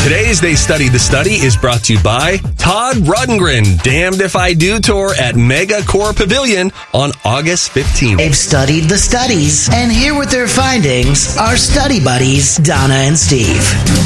Today's They Studied the Study is brought to you by Todd Rundgren, Damned If I Do tour at Mega Core Pavilion on August 15th. They've studied the studies, and here with their findings are study buddies Donna and Steve.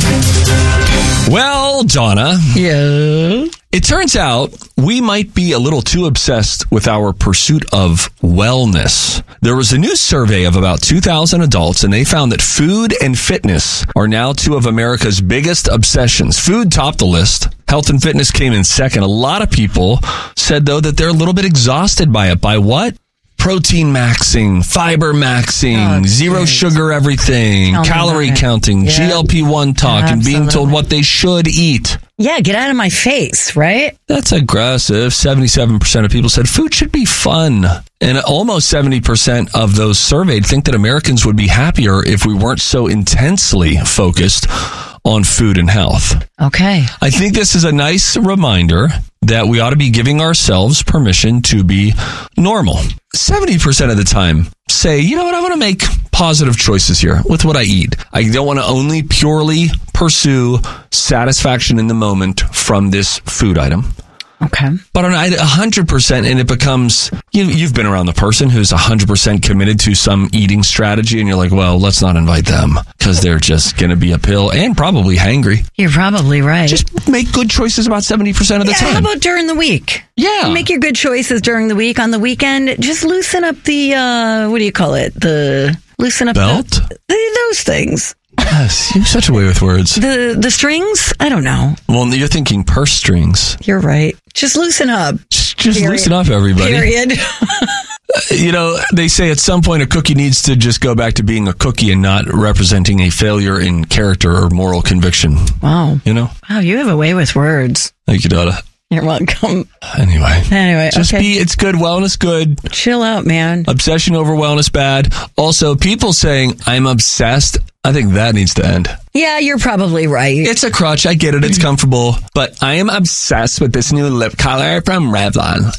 Well, Donna. Yeah? It turns out we might be a little too obsessed with our pursuit of wellness. There was a new survey of about 2,000 adults, and they found that food and fitness are now two of America's biggest obsessions. Food topped the list. Health and fitness came in second. A lot of people said, though, that they're a little bit exhausted by it. By what? Protein maxing, fiber maxing, zero sugar everything, calorie counting, GLP-1 talk, and being told what they should eat. Yeah, get out of my face, right? That's aggressive. 77% of people said food should be fun. And almost 70% of those surveyed think that Americans would be happier if we weren't so intensely focused on food and health. Okay. I think this is a nice reminder that we ought to be giving ourselves permission to be normal. 70% of the time say, you know what, I want to make positive choices here with what I eat. I don't want to only purely pursue satisfaction in the moment from this food item. Okay. But on 100%, and it becomes, you've been around the person who's 100% committed to some eating strategy, and you're like, well, let's not invite them because they're just going to be a pill and probably hangry. You're probably right. Just make good choices about 70% of the time. How about during the week? Yeah. Make your good choices during the week. On the weekend, just loosen up the, what do you call it? Loosen up belt? Those things. Yes, you have such a way with words. The strings? I don't know. Well, you're thinking purse strings. You're right. Just loosen up. Just loosen up, everybody. Period. They say at some point a cookie needs to just go back to being a cookie and not representing a failure in character or moral conviction. Wow. Wow, you have a way with words. Thank you, Donna. You're welcome. Anyway, just be, it's good, wellness good. Chill out, man. Obsession over wellness bad. Also, people saying, I'm obsessed, I think that needs to end. Yeah, you're probably right. It's a crutch, I get it, it's comfortable, but I am obsessed with this new lip color from Revlon.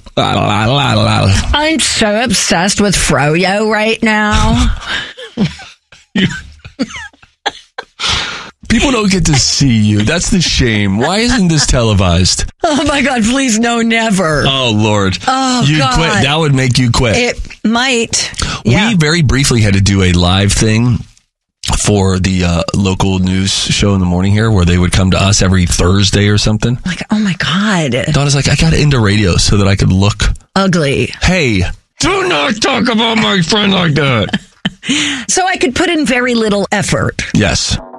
I'm so obsessed with Froyo right now. People don't get to see you. That's the shame. Why isn't this televised? Oh my God, please no, never. Oh Lord. Oh You'd God. quit. That would make you quit. It might. We very briefly had to do a live thing for the local news show in the morning here where they would come to us every Thursday or something. Like, oh my God. Donna's like, I got into radio so that I could look ugly. Hey, do not talk about my friend like that. So I could put in very little effort. Yes.